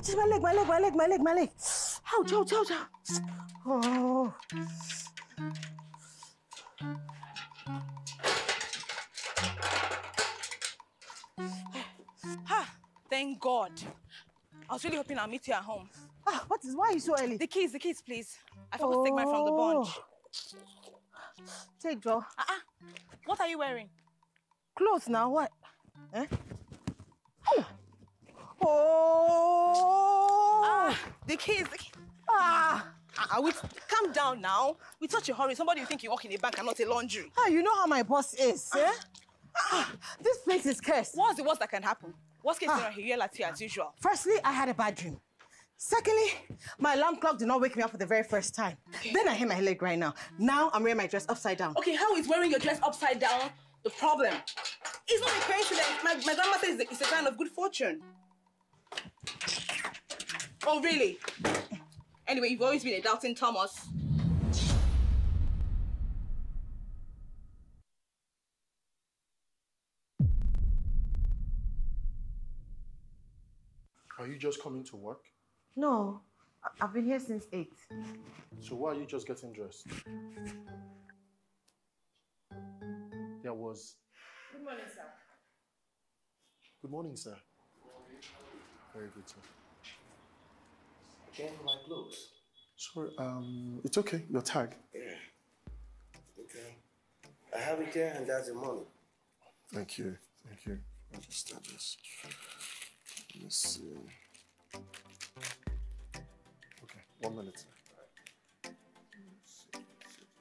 Just my leg. Ouch. Oh. Thank God. I was really hoping I'll meet you at home. Why are you so early? The keys, please. I forgot to take mine from the bunch. Take, Joe. What are you wearing? Clothes now, what? Eh? The keys. Calm down now. With such a hurry, somebody will think you walk in a bank and not a laundry. You know how my boss is, eh? This place is cursed. What's the worst that can happen? Worst case scenario, he yell at you as usual. Firstly, I had a bad dream. Secondly, my alarm clock did not wake me up for the very first time. Then I hit my leg right now. Now I'm wearing my dress upside down. Okay, how is wearing your dress upside down the problem? It's not a coincidence. My grandma says it's a sign of good fortune. Oh, really? Anyway, you've always been a doubting Thomas. Are you just coming to work? No, I've been here since 8. So why are you just getting dressed? There was... Good morning, sir. Good morning, sir. Very good, sir. Again, my clothes. Sorry, it's okay. Your tag. Yeah. Okay. I have it here and that's the money. Thank you. I'll just start this. Let's see. Okay, 1 minute, sir.